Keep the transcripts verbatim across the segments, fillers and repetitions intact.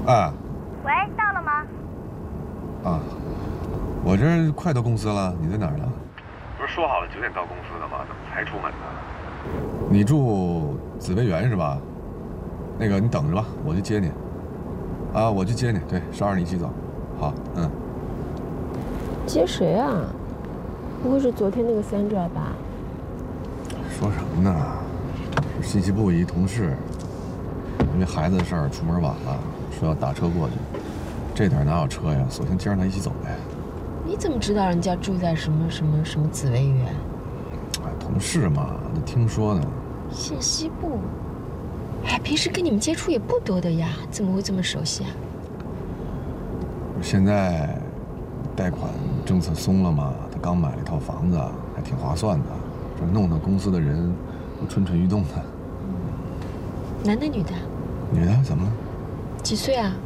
啊， 喂，到了吗？ 啊，我这快到公司了，你在哪儿呢？ 不是说好了九点到公司的吗？怎么才出门呢？ 你住紫薇园是吧？那个你等着吧，我去接你。啊，我去接你，对，捎着你一起走。好，嗯。 接谁啊？不会是昨天那个三拽吧？ 说什么呢？是信息部一同事，因为孩子的事儿出门晚了，说要打车过去。这点哪有车呀？索性接上他一起走呗。 你怎么知道人家住在什么什么什么紫薇园？ 哎，同事嘛，那听说呢。 信息部。哎，平时跟你们接触也不多的呀，怎么会这么熟悉啊？ 现在贷款政策松了嘛，他刚买了一套房子，还挺划算的，这弄得公司的人都蠢蠢欲动的。 男的女的？ 女的怎么了？ 几岁啊？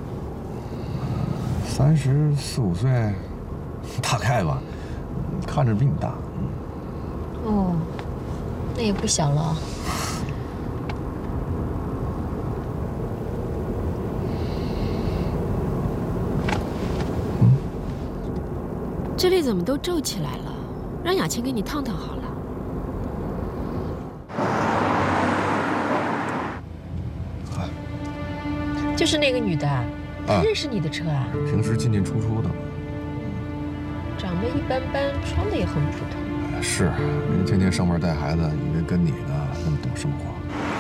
三十四五岁，大概吧，看着比你大。 哦，那也不小了。这里怎么都皱起来了？让雅琴给你烫烫好了。 啊， 就是那个女的，她认识你的车啊？ 平时进进出出的。 长得一般般，穿的也很普通。 是，人家天天上班带孩子，以为跟你呢那么懂生活。